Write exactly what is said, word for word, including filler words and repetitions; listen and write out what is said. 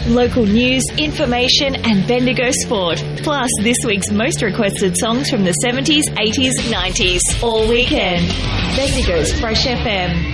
Local news, information and Bendigo sport. Plus this week's most requested songs from the seventies, eighties, nineties. All weekend. Bendigo's Fresh F M.